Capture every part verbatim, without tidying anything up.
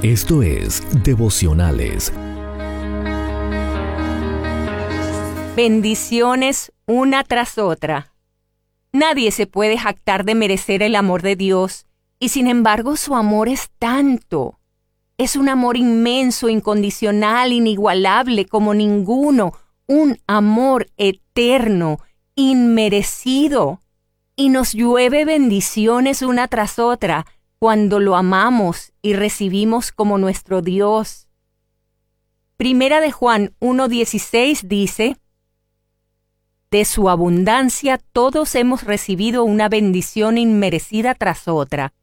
Esto es Devocionales. Bendiciones una tras otra. Nadie se puede jactar de merecer el amor de Dios, y sin embargo su amor es tanto. Es un amor inmenso, incondicional, inigualable como ninguno, un amor eterno, inmerecido. Y nos llueve bendiciones una tras otra cuando lo amamos y recibimos como nuestro Dios. Primera de Juan uno dieciséis dice: de su abundancia todos hemos recibido una bendición inmerecida tras otra.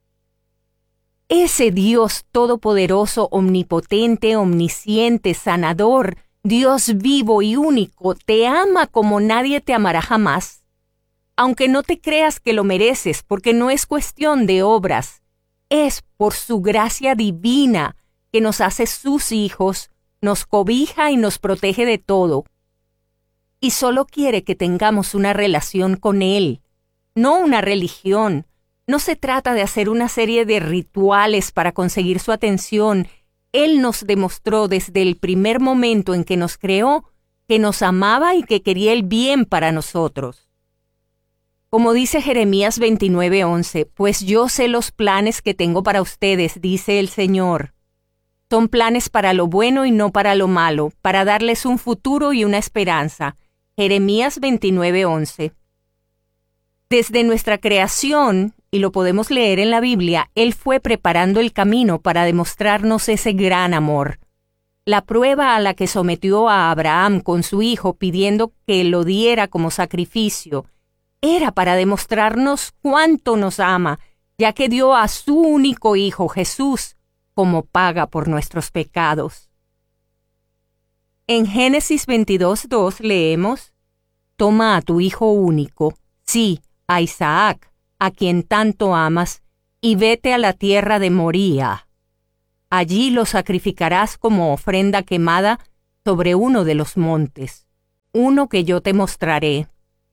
Ese Dios todopoderoso, omnipotente, omnisciente, sanador, Dios vivo y único, te ama como nadie te amará jamás. Aunque no te creas que lo mereces, porque no es cuestión de obras, es por su gracia divina que nos hace sus hijos, nos cobija y nos protege de todo. Y solo quiere que tengamos una relación con Él, no una religión. No se trata de hacer una serie de rituales para conseguir su atención. Él nos demostró desde el primer momento en que nos creó que nos amaba y que quería el bien para nosotros. Como dice Jeremías veintinueve once, pues yo sé los planes que tengo para ustedes, dice el Señor. Son planes para lo bueno y no para lo malo, para darles un futuro y una esperanza. Jeremías veintinueve once. Desde nuestra creación, y lo podemos leer en la Biblia, Él fue preparando el camino para demostrarnos ese gran amor. La prueba a la que sometió a Abraham con su hijo pidiendo que lo diera como sacrificio era para demostrarnos cuánto nos ama, ya que dio a su único hijo, Jesús, como paga por nuestros pecados. En Génesis veintidós dos leemos: toma a tu hijo único, sí, a Isaac, a quien tanto amas, y vete a la tierra de Moría. Allí lo sacrificarás como ofrenda quemada sobre uno de los montes, uno que yo te mostraré.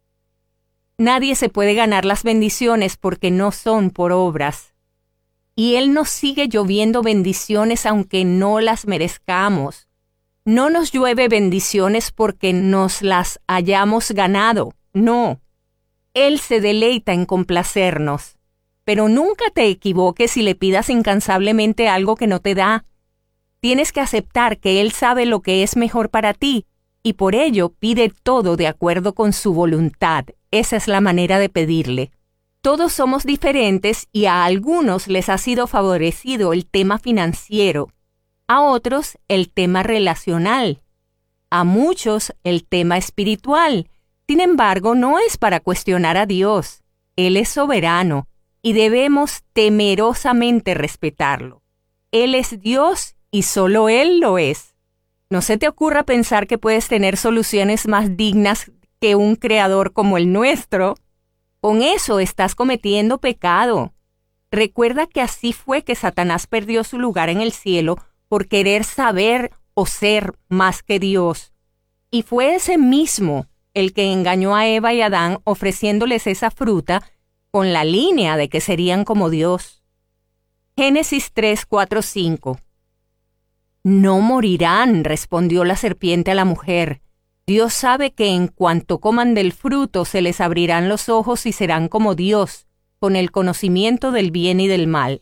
Nadie se puede ganar las bendiciones porque no son por obras. Y Él nos sigue lloviendo bendiciones aunque no las merezcamos. No nos llueve bendiciones porque nos las hayamos ganado, no. Él se deleita en complacernos. Pero nunca te equivoques si le pidas incansablemente algo que no te da. Tienes que aceptar que Él sabe lo que es mejor para ti, y por ello pide todo de acuerdo con su voluntad. Esa es la manera de pedirle. Todos somos diferentes y a algunos les ha sido favorecido el tema financiero, a otros el tema relacional, a muchos el tema espiritual. Sin embargo, no es para cuestionar a Dios. Él es soberano y debemos temerosamente respetarlo. Él es Dios y solo Él lo es. No se te ocurra pensar que puedes tener soluciones más dignas que un creador como el nuestro. Con eso estás cometiendo pecado. Recuerda que así fue que Satanás perdió su lugar en el cielo por querer saber o ser más que Dios. Y fue ese mismo el que engañó a Eva y Adán ofreciéndoles esa fruta con la línea de que serían como Dios. Génesis tres, cuatro, cinco. No morirán, respondió la serpiente a la mujer. Dios sabe que en cuanto coman del fruto se les abrirán los ojos y serán como Dios, con el conocimiento del bien y del mal.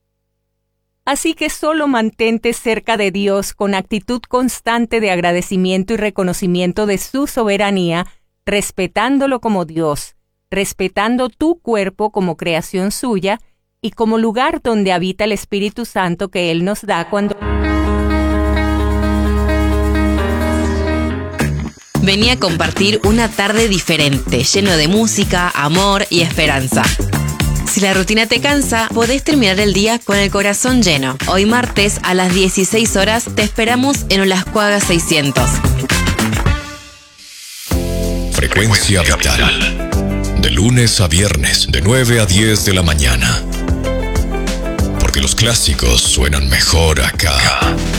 Así que solo mantente cerca de Dios con actitud constante de agradecimiento y reconocimiento de su soberanía, respetándolo como Dios, respetando tu cuerpo como creación suya y como lugar donde habita el Espíritu Santo que Él nos da cuando... Venía a compartir una tarde diferente, lleno de música, amor y esperanza. Si la rutina te cansa, podés terminar el día con el corazón lleno. Hoy martes a las dieciséis horas te esperamos en Las Cuagas seiscientos. Frecuencia Vital. De lunes a viernes, de nueve a diez de la mañana. Porque los clásicos suenan mejor acá.